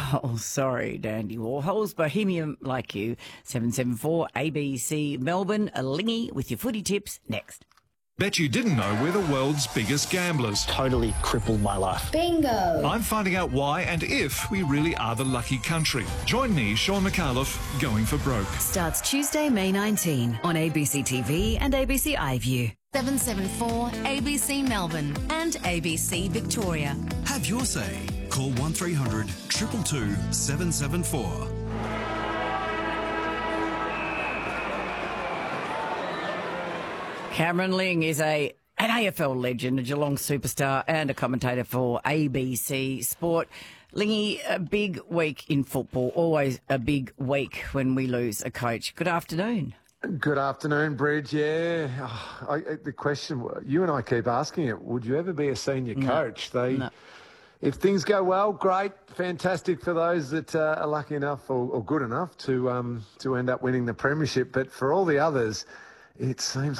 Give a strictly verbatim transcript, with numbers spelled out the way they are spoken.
Oh, sorry, Dandy Warhols. Bohemian Like You, seven seven four A B C Melbourne. A Lingy with your footy tips next. Bet you didn't know we're the world's biggest gamblers. Totally crippled my life. Bingo! I'm finding out why and if we really are the lucky country. Join me, Sean McAuliffe, Going for Broke. Starts Tuesday, May nineteenth on A B C T V and A B C iView. seven seven four A B C Melbourne and A B C Victoria. Have your say. Call one three hundred two two two seven seven four. Cameron Ling is a an A F L legend, a Geelong superstar and a commentator for A B C Sport. Lingy, a big week in football, always a big week when we lose a coach. Good afternoon. Good afternoon, Bridge. Yeah, oh, I, the question, you and I keep asking it, would you ever be a senior No. coach? They, No. If things go well, great, fantastic for those that uh, are lucky enough or, or good enough to um, to end up winning the premiership. But for all the others, it seems